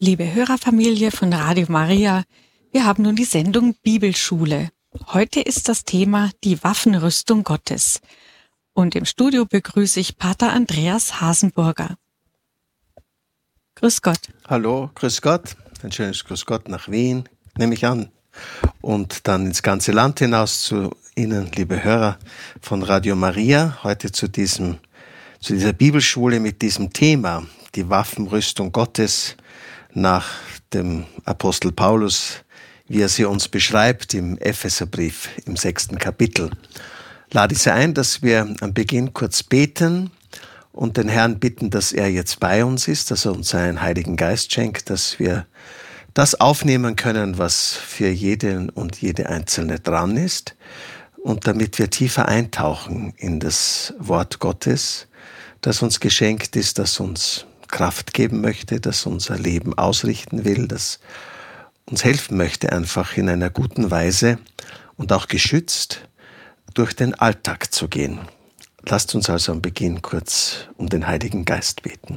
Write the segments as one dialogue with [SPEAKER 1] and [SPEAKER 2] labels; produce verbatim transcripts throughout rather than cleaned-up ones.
[SPEAKER 1] Liebe Hörerfamilie von Radio Maria, wir haben nun die Sendung Bibelschule. Heute ist das Thema die Waffenrüstung Gottes. Und im Studio begrüße ich Pater Andreas Hasenburger. Grüß Gott.
[SPEAKER 2] Hallo, grüß Gott. Ein schönes Grüß Gott nach Wien, nehme ich an. Und dann ins ganze Land hinaus zu Ihnen, liebe Hörer von Radio Maria, heute zu diesem, zu dieser Bibelschule mit diesem Thema, die Waffenrüstung Gottes nach dem Apostel Paulus, wie er sie uns beschreibt im Epheserbrief im sechsten Kapitel. Lade ich Sie ein, dass wir am Beginn kurz beten und den Herrn bitten, dass er jetzt bei uns ist, dass er uns seinen Heiligen Geist schenkt, dass wir das aufnehmen können, was für jeden und jede Einzelne dran ist, und damit wir tiefer eintauchen in das Wort Gottes, das uns geschenkt ist, das uns Kraft geben möchte, das unser Leben ausrichten will, das uns helfen möchte, einfach in einer guten Weise und auch geschützt durch den Alltag zu gehen. Lasst uns also am Beginn kurz um den Heiligen Geist beten.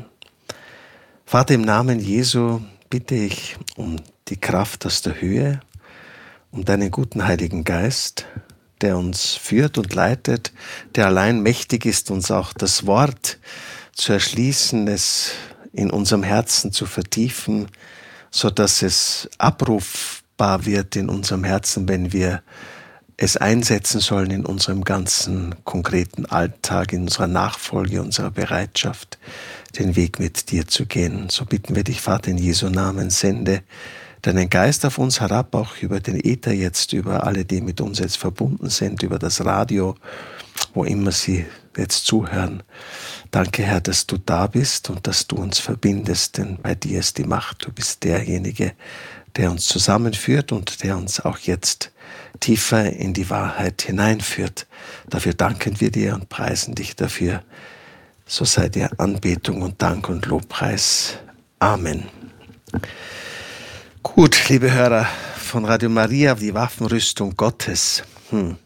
[SPEAKER 2] Vater, im Namen Jesu bitte ich um die Kraft aus der Höhe, um deinen guten Heiligen Geist, der uns führt und leitet, der allein mächtig ist, uns auch das Wort zu erschließen, es in unserem Herzen zu vertiefen, so dass es abrufbar wird in unserem Herzen, wenn wir es einsetzen sollen in unserem ganzen konkreten Alltag, in unserer Nachfolge, unserer Bereitschaft, den Weg mit dir zu gehen. So bitten wir dich, Vater, in Jesu Namen, sende deinen Geist auf uns herab, auch über den Äther jetzt, über alle, die mit uns jetzt verbunden sind, über das Radio, wo immer sie jetzt zuhören. Danke, Herr, dass du da bist und dass du uns verbindest, denn bei dir ist die Macht. Du bist derjenige, der uns zusammenführt und der uns auch jetzt tiefer in die Wahrheit hineinführt. Dafür danken wir dir und preisen dich dafür. So sei dir Anbetung und Dank und Lobpreis. Amen. Gut, liebe Hörer von Radio Maria, die Waffenrüstung Gottes. Hm.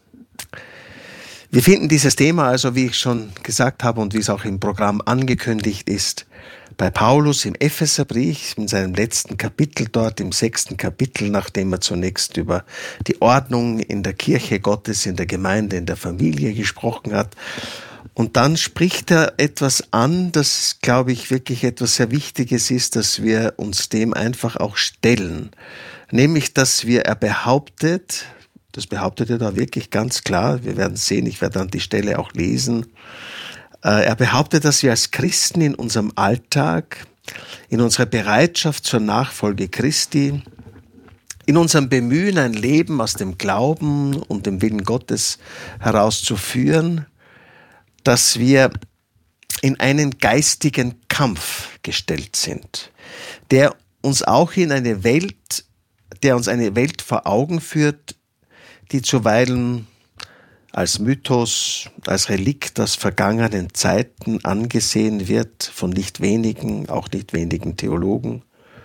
[SPEAKER 2] Wir finden dieses Thema also, wie ich schon gesagt habe und wie es auch im Programm angekündigt ist, bei Paulus im Epheserbrief, in seinem letzten Kapitel dort, im sechsten Kapitel, nachdem er zunächst über die Ordnung in der Kirche Gottes, in der Gemeinde, in der Familie gesprochen hat. Und dann spricht er etwas an, das, glaube ich, wirklich etwas sehr Wichtiges ist, dass wir uns dem einfach auch stellen. Nämlich, dass wir, er behauptet, das behauptet er da wirklich ganz klar, wir werden sehen, ich werde dann die Stelle auch lesen, er behauptet, dass wir als Christen in unserem Alltag, in unserer Bereitschaft zur Nachfolge Christi, in unserem Bemühen, ein Leben aus dem Glauben und dem Willen Gottes herauszuführen, dass wir in einen geistigen Kampf gestellt sind, der uns auch in eine Welt, der uns eine Welt vor Augen führt, die zuweilen als Mythos, als Relikt aus vergangenen Zeiten angesehen wird, von nicht wenigen, auch nicht wenigen Theologen,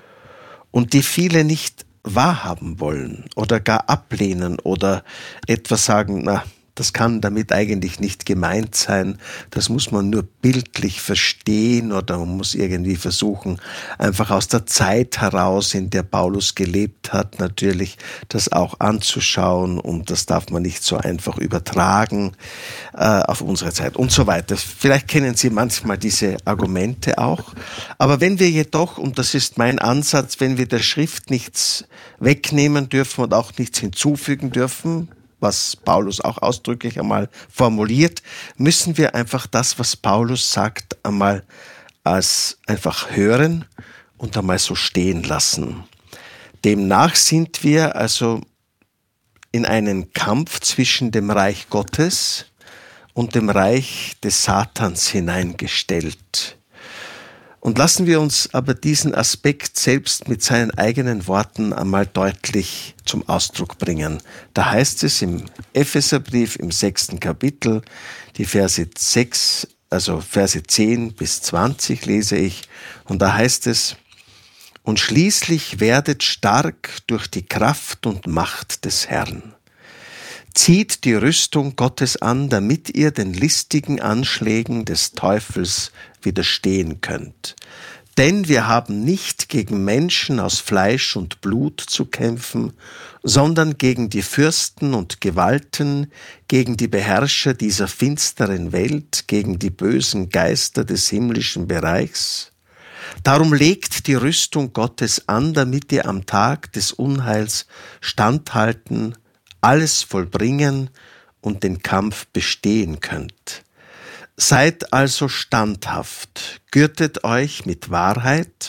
[SPEAKER 2] und die viele nicht wahrhaben wollen oder gar ablehnen oder etwas sagen, na, das kann damit eigentlich nicht gemeint sein, das muss man nur bildlich verstehen oder man muss irgendwie versuchen, einfach aus der Zeit heraus, in der Paulus gelebt hat, natürlich das auch anzuschauen, und das darf man nicht so einfach übertragen äh, auf unsere Zeit und so weiter. Vielleicht kennen Sie manchmal diese Argumente auch, aber wenn wir jedoch, und das ist mein Ansatz, wenn wir der Schrift nichts wegnehmen dürfen und auch nichts hinzufügen dürfen, was Paulus auch ausdrücklich einmal formuliert, müssen wir einfach das, was Paulus sagt, einmal als einfach hören und einmal so stehen lassen. Demnach sind wir also in einen Kampf zwischen dem Reich Gottes und dem Reich des Satans hineingestellt. Und lassen wir uns aber diesen Aspekt selbst mit seinen eigenen Worten einmal deutlich zum Ausdruck bringen. Da heißt es im Epheserbrief im sechsten Kapitel, die Verse sechs, also Verse zehn bis zwanzig lese ich, und da heißt es: Und schließlich werdet stark durch die Kraft und Macht des Herrn. Zieht die Rüstung Gottes an, damit ihr den listigen Anschlägen des Teufels widerstehen könnt. Denn wir haben nicht gegen Menschen aus Fleisch und Blut zu kämpfen, sondern gegen die Fürsten und Gewalten, gegen die Beherrscher dieser finsteren Welt, gegen die bösen Geister des himmlischen Bereichs. Darum legt die Rüstung Gottes an, damit ihr am Tag des Unheils standhalten, alles vollbringen und den Kampf bestehen könnt. Seid also standhaft, gürtet euch mit Wahrheit,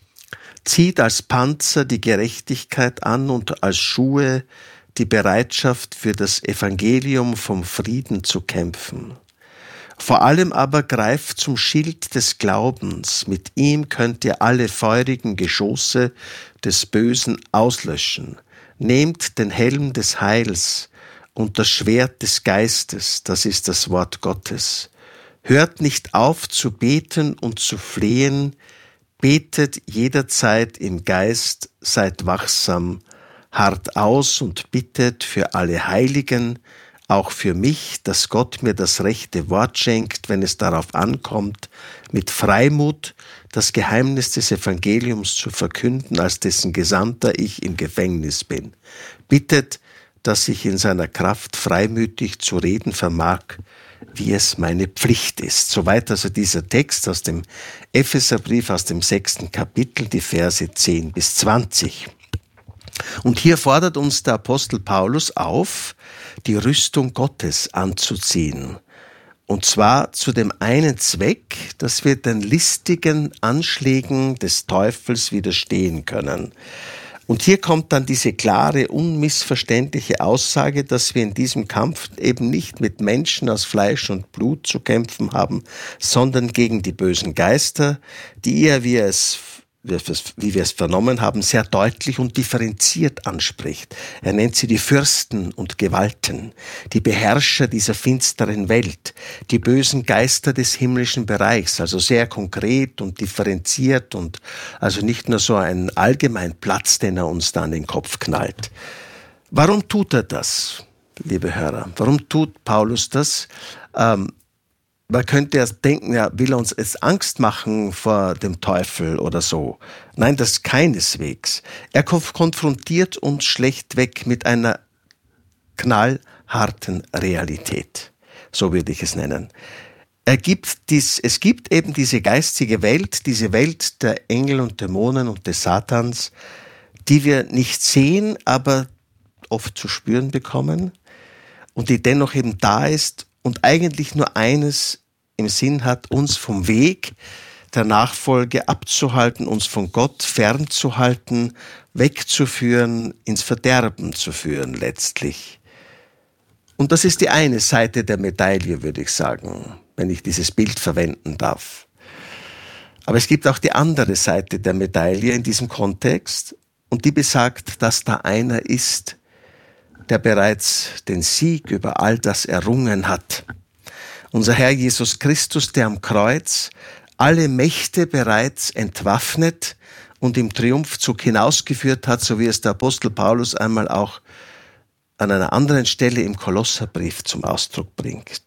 [SPEAKER 2] zieht als Panzer die Gerechtigkeit an und als Schuhe die Bereitschaft für das Evangelium vom Frieden zu kämpfen. Vor allem aber greift zum Schild des Glaubens, mit ihm könnt ihr alle feurigen Geschosse des Bösen auslöschen. Nehmt den Helm des Heils und das Schwert des Geistes, das ist das Wort Gottes. Hört nicht auf zu beten und zu flehen, betet jederzeit im Geist, seid wachsam, harrt aus und bittet für alle Heiligen, auch für mich, dass Gott mir das rechte Wort schenkt, wenn es darauf ankommt, mit Freimut das Geheimnis des Evangeliums zu verkünden, als dessen Gesandter ich im Gefängnis bin. Bittet, dass ich in seiner Kraft freimütig zu reden vermag, wie es meine Pflicht ist. Soweit also dieser Text aus dem Epheserbrief, aus dem sechsten Kapitel, die Verse zehn bis zwanzig. Und hier fordert uns der Apostel Paulus auf, die Rüstung Gottes anzuziehen. Und zwar zu dem einen Zweck, dass wir den listigen Anschlägen des Teufels widerstehen können. Und hier kommt dann diese klare, unmissverständliche Aussage, dass wir in diesem Kampf eben nicht mit Menschen aus Fleisch und Blut zu kämpfen haben, sondern gegen die bösen Geister, die er, wie er es wie wir es vernommen haben, sehr deutlich und differenziert anspricht. Er nennt sie die Fürsten und Gewalten, die Beherrscher dieser finsteren Welt, die bösen Geister des himmlischen Bereichs, also sehr konkret und differenziert und also nicht nur so ein Allgemeinplatz, den er uns da an den Kopf knallt. Warum tut er das, liebe Hörer? Warum tut Paulus das? Ähm, Man könnte ja denken, ja, will er uns jetzt Angst machen vor dem Teufel oder so. Nein, das keineswegs. Er konfrontiert uns schlechtweg mit einer knallharten Realität. So würde ich es nennen. Er gibt dies, es gibt eben diese geistige Welt, diese Welt der Engel und Dämonen und des Satans, die wir nicht sehen, aber oft zu spüren bekommen und die dennoch eben da ist, und eigentlich nur eines im Sinn hat, uns vom Weg der Nachfolge abzuhalten, uns von Gott fernzuhalten, wegzuführen, ins Verderben zu führen letztlich. Und das ist die eine Seite der Medaille, würde ich sagen, wenn ich dieses Bild verwenden darf. Aber es gibt auch die andere Seite der Medaille in diesem Kontext, und die besagt, dass da einer ist, der bereits den Sieg über all das errungen hat. Unser Herr Jesus Christus, der am Kreuz alle Mächte bereits entwaffnet und im Triumphzug hinausgeführt hat, so wie es der Apostel Paulus einmal auch an einer anderen Stelle im Kolosserbrief zum Ausdruck bringt.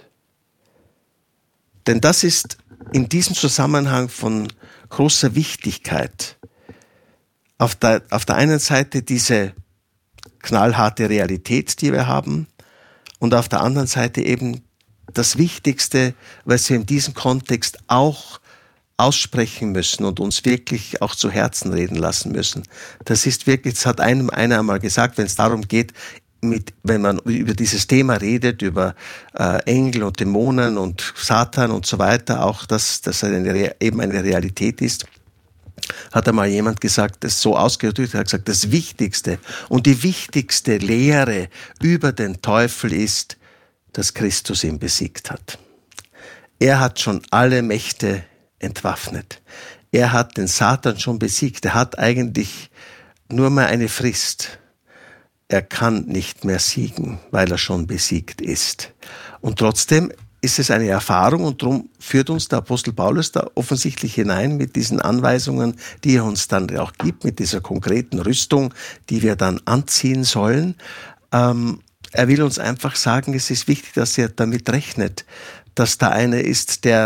[SPEAKER 2] Denn das ist in diesem Zusammenhang von großer Wichtigkeit. Auf der, auf der einen Seite diese knallharte Realität, die wir haben, und auf der anderen Seite eben das Wichtigste, was wir in diesem Kontext auch aussprechen müssen und uns wirklich auch zu Herzen reden lassen müssen. Das ist wirklich, das hat einem einer einmal gesagt, wenn es darum geht, mit, wenn man über dieses Thema redet, über äh, Engel und Dämonen und Satan und so weiter, auch dass das eine, eben eine Realität ist, hat einmal jemand gesagt, das so ausgedrückt, er hat gesagt, das Wichtigste und die wichtigste Lehre über den Teufel ist, dass Christus ihn besiegt hat. Er hat schon alle Mächte entwaffnet. Er hat den Satan schon besiegt. Er hat eigentlich nur mehr eine Frist. Er kann nicht mehr siegen, weil er schon besiegt ist. Und trotzdem ist es eine Erfahrung, und darum führt uns der Apostel Paulus da offensichtlich hinein mit diesen Anweisungen, die er uns dann auch gibt, mit dieser konkreten Rüstung, die wir dann anziehen sollen. Ähm, er will uns einfach sagen, es ist wichtig, dass er damit rechnet, dass da einer ist, der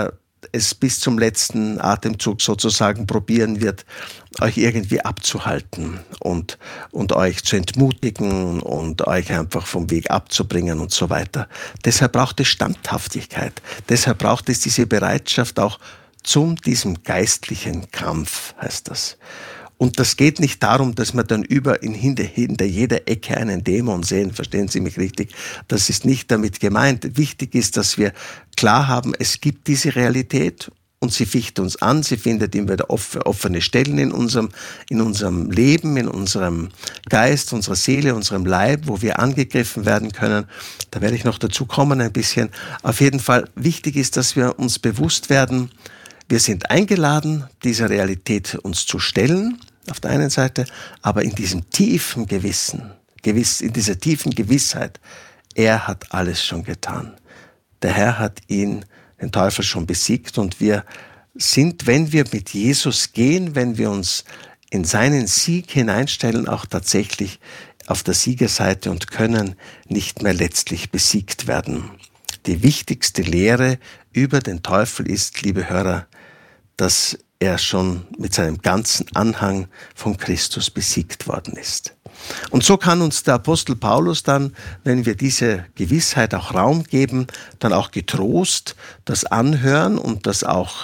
[SPEAKER 2] es bis zum letzten Atemzug sozusagen probieren wird, euch irgendwie abzuhalten und, und euch zu entmutigen und euch einfach vom Weg abzubringen und so weiter. Deshalb braucht es Standhaftigkeit. Deshalb braucht es diese Bereitschaft auch zum diesem geistlichen Kampf, heißt das. Und das geht nicht darum, dass wir dann über in hinter, hinter jeder Ecke einen Dämon sehen, verstehen Sie mich richtig. Das ist nicht damit gemeint. Wichtig ist, dass wir klar haben, es gibt diese Realität und sie ficht uns an, sie findet immer wieder offene Stellen in unserem, in unserem Leben, in unserem Geist, unserer Seele, unserem Leib, wo wir angegriffen werden können. Da werde ich noch dazu kommen ein bisschen. Auf jeden Fall wichtig ist, dass wir uns bewusst werden, wir sind eingeladen, dieser Realität uns zu stellen, auf der einen Seite, aber in diesem tiefen Gewissen, gewiss, in dieser tiefen Gewissheit, er hat alles schon getan. Der Herr hat ihn, den Teufel, schon besiegt und wir sind, wenn wir mit Jesus gehen, wenn wir uns in seinen Sieg hineinstellen, auch tatsächlich auf der Siegerseite und können nicht mehr letztlich besiegt werden. Die wichtigste Lehre über den Teufel ist, liebe Hörer, dass er schon mit seinem ganzen Anhang von Christus besiegt worden ist. Und so kann uns der Apostel Paulus dann, wenn wir diese Gewissheit auch Raum geben, dann auch getrost das anhören und das auch,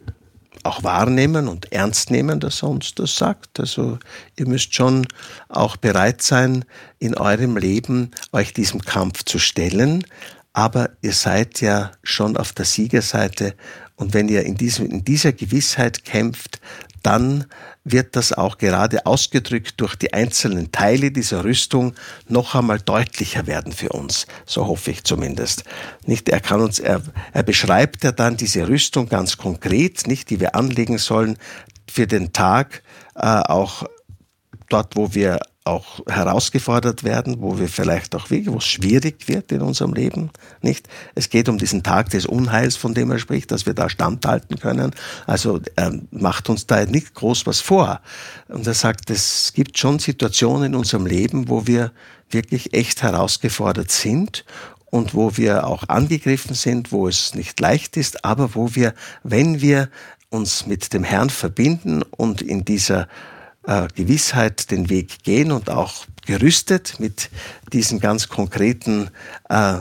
[SPEAKER 2] auch wahrnehmen und ernst nehmen, dass er uns das sagt. Also ihr müsst schon auch bereit sein, in eurem Leben euch diesem Kampf zu stellen, aber ihr seid ja schon auf der Siegerseite. Und wenn ihr in, diesem, in dieser Gewissheit kämpft, dann wird das auch gerade ausgedrückt durch die einzelnen Teile dieser Rüstung noch einmal deutlicher werden für uns. So hoffe ich zumindest. Nicht, er kann uns, er, er beschreibt ja dann diese Rüstung ganz konkret, nicht, die wir anlegen sollen für den Tag, äh, auch dort, wo wir auch herausgefordert werden, wo wir vielleicht auch wirklich, wo es schwierig wird in unserem Leben, nicht? Es geht um diesen Tag des Unheils, von dem er spricht, dass wir da standhalten können. Also er macht uns da nicht groß was vor. Und er sagt, es gibt schon Situationen in unserem Leben, wo wir wirklich echt herausgefordert sind und wo wir auch angegriffen sind, wo es nicht leicht ist, aber wo wir, wenn wir uns mit dem Herrn verbinden und in dieser Äh, Gewissheit den Weg gehen und auch gerüstet mit diesen ganz konkreten äh,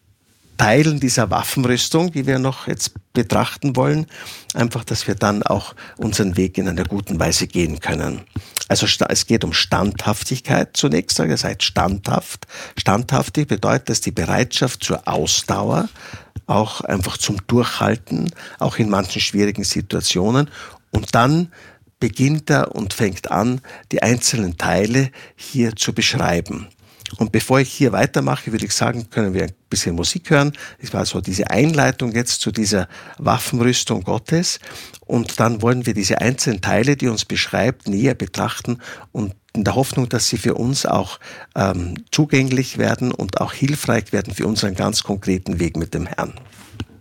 [SPEAKER 2] Teilen dieser Waffenrüstung, die wir noch jetzt betrachten wollen, einfach, dass wir dann auch unseren Weg in einer guten Weise gehen können. Also es geht um Standhaftigkeit zunächst, sage ich, seid standhaft. Standhaftig bedeutet das die Bereitschaft zur Ausdauer, auch einfach zum Durchhalten, auch in manchen schwierigen Situationen und dann beginnt er und fängt an, die einzelnen Teile hier zu beschreiben. Und bevor ich hier weitermache, würde ich sagen, können wir ein bisschen Musik hören. Das war so diese Einleitung jetzt zu dieser Waffenrüstung Gottes. Und dann wollen wir diese einzelnen Teile, die uns beschreibt, näher betrachten und in der Hoffnung, dass sie für uns auch ähm, zugänglich werden und auch hilfreich werden für unseren ganz konkreten Weg mit dem Herrn.